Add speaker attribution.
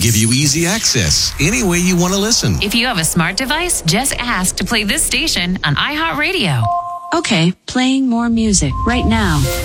Speaker 1: give you easy access any way you want to listen.
Speaker 2: If you have a smart device, just ask to play this station on iHeartRadio.
Speaker 3: Okay, playing more music right now.